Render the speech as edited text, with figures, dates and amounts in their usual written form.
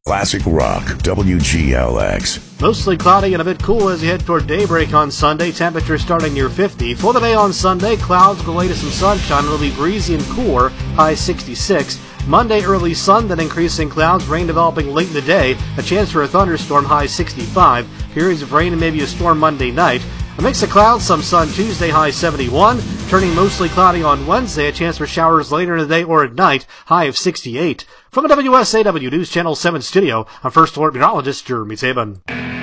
Classic Rock, WGLX. Mostly cloudy and a bit cool as you head toward daybreak on Sunday. Temperatures starting near 50. For the day on Sunday, clouds go late to some sunshine. It'll be breezy and cooler, high 66. Monday, early sun, then increasing clouds, rain developing late in the day. A chance for a thunderstorm, high 65. Periods of rain and maybe a storm Monday night. A mix of clouds, some sun Tuesday, high 71. Turning mostly cloudy on Wednesday, a chance for showers later in the day or at night, high of 68. From the WSAW News Channel 7 studio, I'm First Alert Meteorologist Jeremy Sabin.